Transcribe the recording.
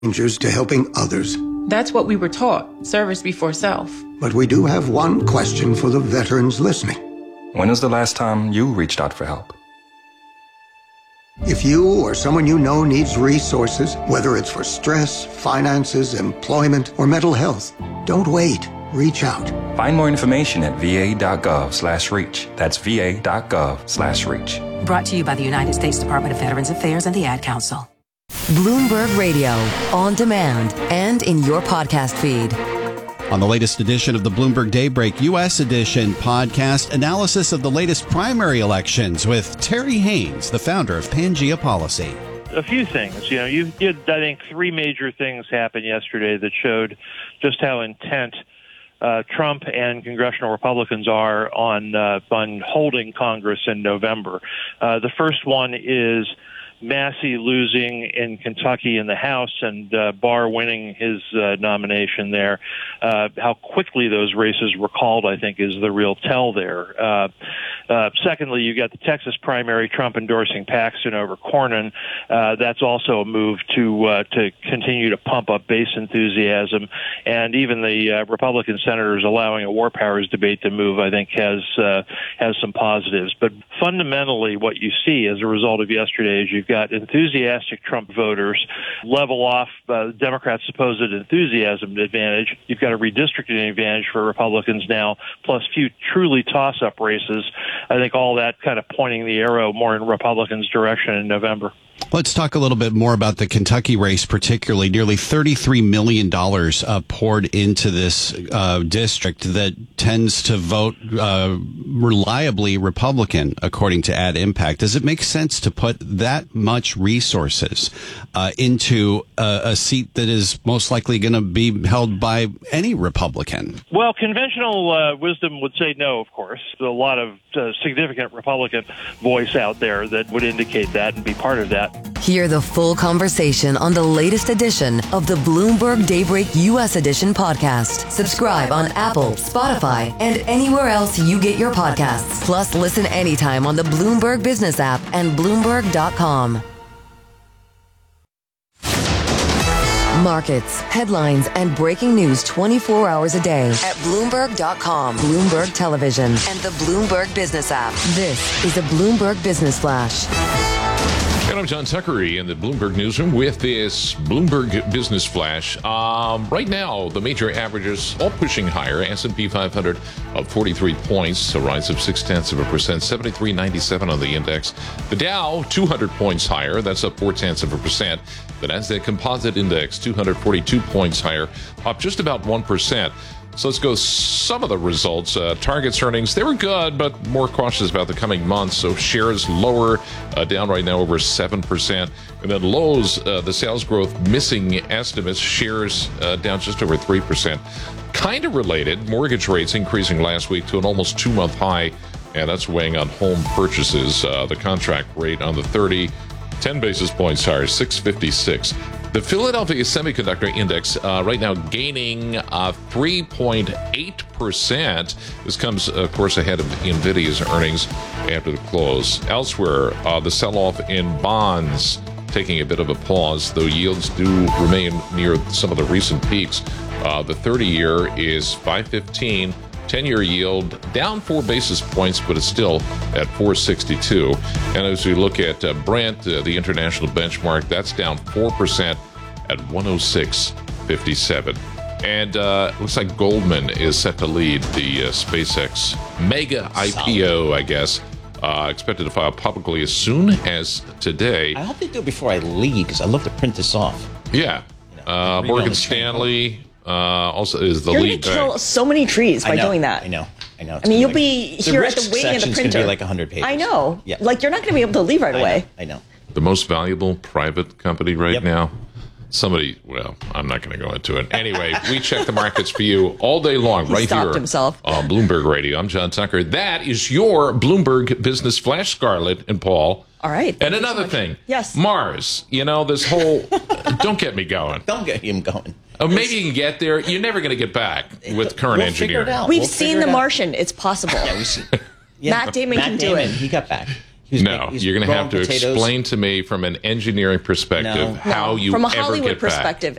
strangers to helping others. That's what we were taught, service before self. But we do have one question for the veterans listening. When was the last time you reached out for help? If you or someone you know needs resources, whether it's for stress, finances, employment, or mental health, don't wait. Reach out. Find more information at va.gov/reach. That's va.gov/reach. Brought to you by the United States Department of Veterans Affairs and the Ad Council. Bloomberg Radio, on demand and in your podcast feed. On the latest edition of the Bloomberg Daybreak U.S. Edition podcast, analysis of the latest primary elections with Terry Haynes, the founder of Pangea Policy. A few things. You did, I think, three major things happen yesterday that showed just how intent Trump and congressional Republicans are on holding Congress in November. The first one is Massey losing in Kentucky in the House and Barr winning his nomination there. How quickly those races were called, I think, is the real tell there. Secondly, you got the Texas primary, Trump endorsing Paxton over Cornyn. That's also a move to continue to pump up base enthusiasm. And even the Republican senators allowing a war powers debate to move, I think, has some positives. But fundamentally, what you see as a result of yesterday is you've got enthusiastic Trump voters level off Democrats' supposed enthusiasm advantage. You've got a redistricting advantage for Republicans now, plus few truly toss-up races. I think all that kind of pointing the arrow more in Republicans' direction in November. Let's talk a little bit more about the Kentucky race, particularly. Nearly $33 million poured into this district that tends to vote reliably Republican, according to Ad Impact. Does it make sense to put that much resources into a seat that is most likely going to be held by any Republican? Well, conventional wisdom would say no, of course. There's a lot of significant Republican voice out there that would indicate that and be part of that. Hear the full conversation on the latest edition of the Bloomberg Daybreak U.S. Edition podcast. Subscribe on Apple, Spotify, and anywhere else you get your podcasts. Plus, listen anytime on the Bloomberg Business app and Bloomberg.com. Markets, headlines, and breaking news 24 hours a day at Bloomberg.com, Bloomberg Television, and the Bloomberg Business app. This is a Bloomberg Business Flash. And I'm John Tucker in the Bloomberg Newsroom with this Bloomberg Business Flash. Right now, the major averages all pushing higher. S&P 500 up 43 points, a rise of 0.6%, 73.97 on the index. The Dow 200 points higher, that's up 0.4%. The Nasdaq Composite Index 242 points higher, up just about 1%. So let's go some of the results. Target's earnings, they were good, but more cautious about the coming months. So shares lower, down right now over 7%. And then Lowe's, the sales growth missing estimates, shares down just over 3%. Kind of related, mortgage rates increasing last week to an almost 2-month high, and that's weighing on home purchases. The contract rate on the 30, 10 basis points higher, 656. The Philadelphia Semiconductor Index right now gaining 3.8%. This comes, of course, ahead of NVIDIA's earnings after the close. Elsewhere, the sell-off in bonds taking a bit of a pause, though yields do remain near some of the recent peaks. The 30-year is 5.15. 10-year yield down 4 basis points, but it's still at 4.62. And as we look at Brent, the international benchmark, that's down 4% at 106.57. And looks like Goldman is set to lead the SpaceX mega IPO, I guess. Expected to file publicly as soon as today. I hope they do it before I leave, because I'd love to print this off. Yeah. Morgan Stanley also is the You're lead. You're going to kill so many trees by doing that. I know. I mean, you'll be here at the waiting of the printer. Be like 100 pages. I know. Yeah. Like, you're not going to be able to leave right away. I know. The most valuable private company right now. Somebody, well, I'm not going to go into it. Anyway, we check the markets for you all day long right here himself. on Bloomberg Radio. I'm John Tucker. That is your Bloomberg Business Flash, Scarlett and Paul. All right. And another thing. Yes. Mars. You know, this whole, don't get me going. Don't get him going. Oh, maybe you can get there. You're never going to get back with current engineering. We've seen The Martian. It's possible. Yeah, we've seen. Matt Damon can do it. He got back. He's you're going to have to growing potatoes. explain to me from an engineering perspective how you from a ever Hollywood get back. perspective,